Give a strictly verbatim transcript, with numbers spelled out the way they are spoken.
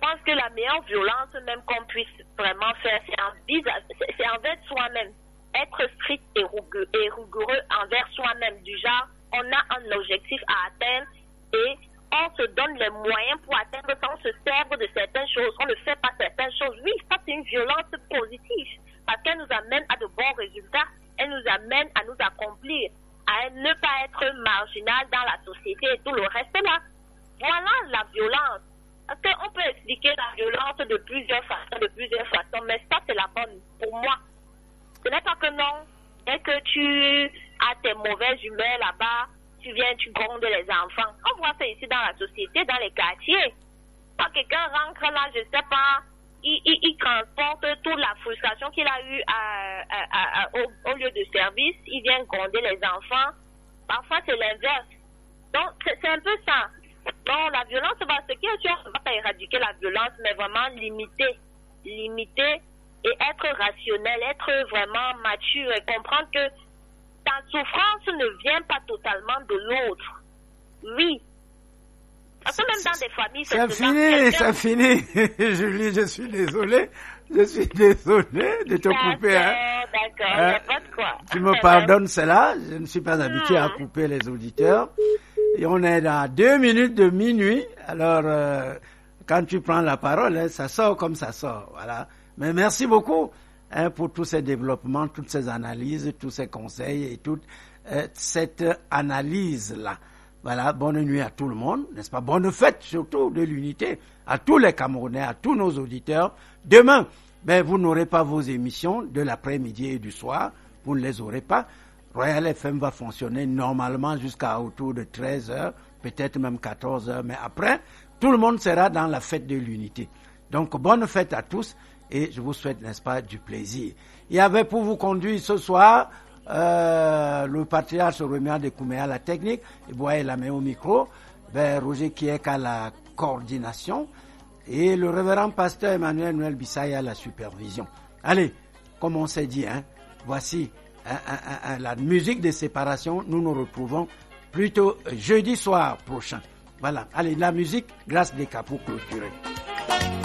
pense que la meilleure violence même qu'on puisse vraiment faire, c'est, en vis- c'est, c'est envers soi-même. Être strict et rigoureux, et rigoureux envers soi-même. Du genre, on a un objectif à atteindre et on se donne les moyens pour atteindre ça, on se sert de certaines choses, on ne fait pas certaines choses. Oui, ça c'est une violence positive parce qu'elle nous amène à de bons résultats, elle nous amène à nous accomplir, à ne pas être marginal dans la société et tout le reste là. Voilà la violence. Parce qu'on peut expliquer la violence de plusieurs façons, de plusieurs façons, mais ça c'est la bonne pour moi. Ce n'est pas que non, dès que tu as tes mauvaises humeurs là-bas, tu viens, tu grondes les enfants. On voit ça ici dans la société, dans les quartiers. Quand quelqu'un rentre là, je ne sais pas, il, il, il transporte toute la frustration qu'il a eue à, à, à, à, au, au lieu de service, il vient gronder les enfants. Parfois, c'est l'inverse. Donc, c'est, c'est un peu ça. Donc, la violence, va ce qui est sûr, on ne va pas éradiquer la violence, mais vraiment limiter. Limiter et être rationnel, être vraiment mature et comprendre que ta souffrance ne vient pas totalement de l'autre. Oui. Parce que même dans des familles, c'est ça finit, ça finit. Julie, je suis désolé. Je suis désolé de te d'accord, couper. Hein. D'accord, il euh, n'y a pas de quoi. Tu me pardonnes cela. Je ne suis pas habitué hmm. à couper les auditeurs. Et on est dans deux minutes de minuit. Alors, euh, quand tu prends la parole, hein, ça sort comme ça sort. Voilà. Mais merci beaucoup hein, pour tous ces développements, toutes ces analyses, tous ces conseils et toute euh, cette analyse-là. Voilà, bonne nuit à tout le monde, n'est-ce pas? Bonne fête surtout de l'unité à tous les Camerounais, à tous nos auditeurs. Demain, ben, vous n'aurez pas vos émissions de l'après-midi et du soir, vous ne les aurez pas. Royal F M va fonctionner normalement jusqu'à autour de treize heures, peut-être même quatorze heures, mais après, tout le monde sera dans la fête de l'unité. Donc, bonne fête à tous et je vous souhaite, n'est-ce pas, du plaisir. Il y avait pour vous conduire ce soir euh, le patriarche Roméa de Kouméa à la technique, et Boye Lamé au micro, ben, Roger Kiek à la coordination et le révérend pasteur Emmanuel Noël Bissaï à la supervision. Allez, comme on s'est dit, hein, voici hein, hein, hein, la musique de séparation. Nous nous retrouvons plutôt jeudi soir prochain. Voilà, allez, la musique, grâce des cas pour clôturer.